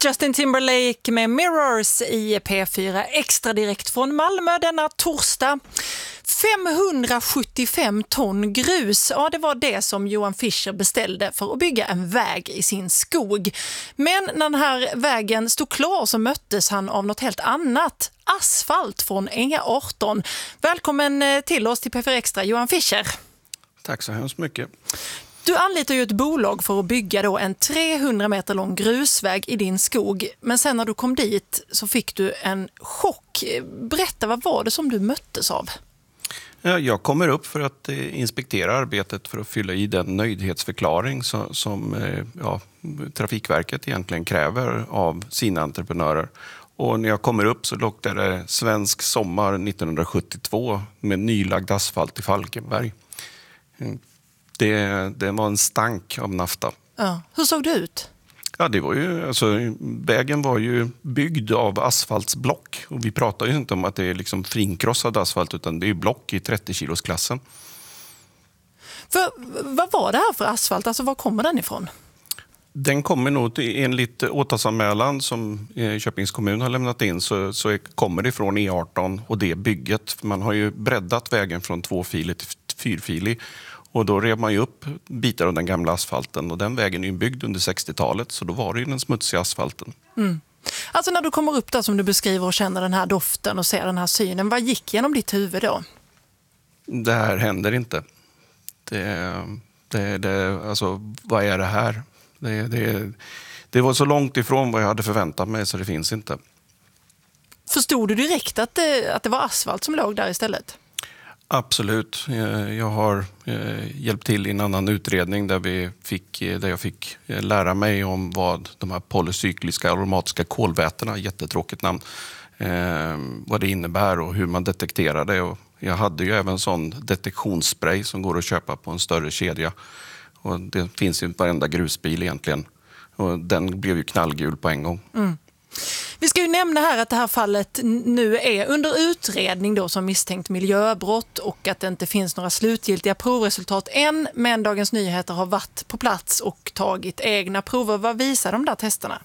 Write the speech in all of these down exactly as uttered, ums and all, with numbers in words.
Justin Timberlake med Mirrors i P fyra Extra direkt från Malmö denna torsdag. femhundrasjuttiofem ton grus, ja det var det som Johan Fischer beställde för att bygga en väg i sin skog. Men när den här vägen stod klar så möttes han av något helt annat. Asfalt från E arton. Välkommen till oss till P fyra Extra, Johan Fischer. Tack så hemskt mycket. Du anlitar ju ett bolag för att bygga då en trehundra meter lång grusväg i din skog. Men sen när du kom dit så fick du en chock. Berätta, vad var det som du möttes av? Ja, jag kommer upp för att eh, inspektera arbetet för att fylla i den nöjdhetsförklaring som, som eh, ja, Trafikverket egentligen kräver av sina entreprenörer. Och när jag kommer upp så luktar det svensk sommar nittonhundrasjuttiotvå med nylagd asfalt i Falkenberg. Det, det var en stank av nafta. Ja. Hur såg det ut? Ja, det var ju, alltså, vägen var ju byggd av asfaltsblock. Och vi pratar ju inte om att det är liksom finkrossad asfalt, utan det är block i trettio-kilosklassen. För, vad var det här för asfalt? Alltså, var kommer den ifrån? Den kommer nog till, enligt åtalsanmälan som Köpings kommun har lämnat in, så, så kommer det från E arton och det bygget. Man har ju breddat vägen från tvåfilig till fyrfilig. Och då rev man ju upp bitar av den gamla asfalten. Och den vägen är ju byggd under sextiotalet, så då var det ju den smutsiga asfalten. Mm. Alltså när du kommer upp där som du beskriver och känner den här doften och ser den här synen, vad gick genom ditt huvud då? Det här händer inte. Det, det, det, alltså, vad är det här? Det, det, det var så långt ifrån vad jag hade förväntat mig, så det finns inte. Förstod du direkt att det, att det var asfalt som låg där istället? Absolut. Jag har hjälpt till i en annan utredning där, vi fick, där jag fick lära mig om vad de här polycykliska aromatiska kolvätena, jättetråkigt namn, eh, vad det innebär och hur man detekterar det. Och jag hade ju även sån detektionsspray som går att köpa på en större kedja. Och det finns ju på varenda grusbil egentligen. Och den blev ju knallgul på en gång. Mm. Vi ska ju nämna här att det här fallet nu är under utredning då som misstänkt miljöbrott och att det inte finns några slutgiltiga provresultat än, men Dagens Nyheter har varit på plats och tagit egna prover. Vad visar de där testerna?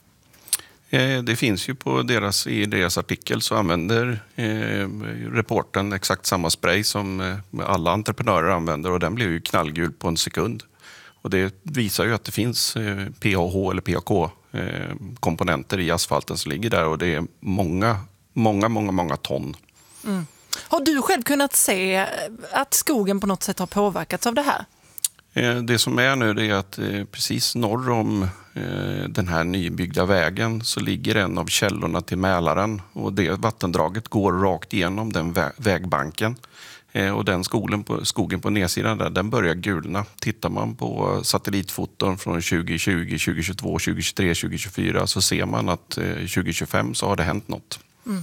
Det finns ju på deras, i deras artikel så använder eh, reporten exakt samma spray som eh, alla entreprenörer använder, och den blev ju knallgul på en sekund. Och det visar ju att det finns eh, P A H eller P A K eh, komponenter i asfalten som ligger där, och det är många, många, många, många ton. Mm. Har du själv kunnat se att skogen på något sätt har påverkats av det här? Eh, det som är nu det är att eh, precis norr om eh, den här nybyggda vägen så ligger en av källorna till Mälaren, och det vattendraget går rakt igenom den vä- vägbanken. Och den skogen på, skogen på nedsidan där, den börjar gulna. Tittar man på satellitfoton från tjugo tjugo, tjugo tjugotvå, tjugo tjugotre, tjugo tjugofyra så ser man att tjugo tjugofem så har det hänt något. Mm.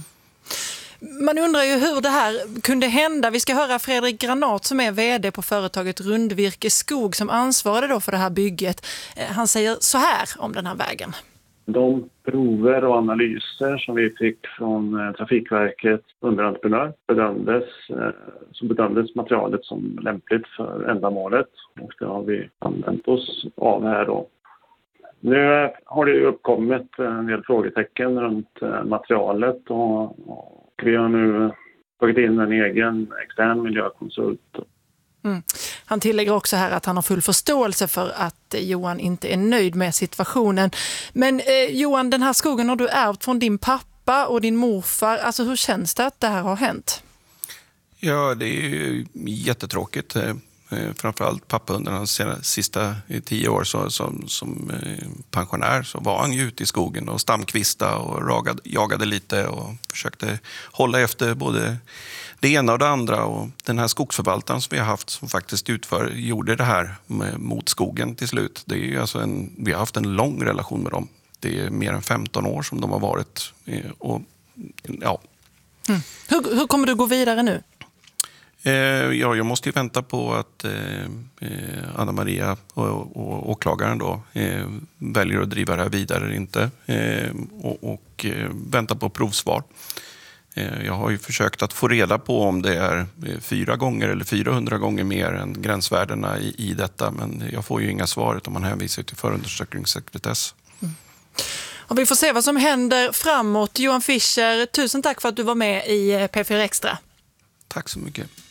Man undrar ju hur det här kunde hända. Vi ska höra Fredrik Granat som är vd på företaget Rundvirke Skog som ansvarade då för det här bygget. Han säger så här om den här vägen. De prover och analyser som vi fick från Trafikverket underentreprenör bedömdes, så bedömdes materialet som lämpligt för ändamålet, och det har vi använt oss av här då. Nu har det uppkommit en del frågetecken runt materialet, och vi har nu tagit in en egen extern miljökonsult. Mm. Han tillägger också här att han har full förståelse för att Johan inte är nöjd med situationen. Men eh, Johan, den här skogen har du ärvt från din pappa och din morfar. Alltså hur känns det att det här har hänt? Ja, det är ju jättetråkigt. Framförallt pappa under hans sista tio år så, som, som pensionär så var han ju ute i skogen och stamkvista och ragade, jagade lite och försökte hålla efter både det ena och det andra. Och den här skogsförvaltaren som vi har haft som faktiskt utför, gjorde det här mot skogen till slut. Det är ju alltså en, vi har haft en lång relation med dem. Det är mer än femton år som de har varit. Och, ja. Mm. Hur, hur kommer du gå vidare nu? Ja, jag måste ju vänta på att eh, Anna Maria och, och åklagaren då eh, väljer att driva det här vidare eller inte, eh, och, och eh, vänta på provsvar. Eh, jag har ju försökt att få reda på om det är fyra gånger eller fyrahundra gånger mer än gränsvärdena i, i detta, men jag får ju inga svar utan man hänvisar till förundersökningssekretess. Mm. Och vi får se vad som händer framåt. Johan Fischer, tusen tack för att du var med i P fyra Extra. Tack så mycket.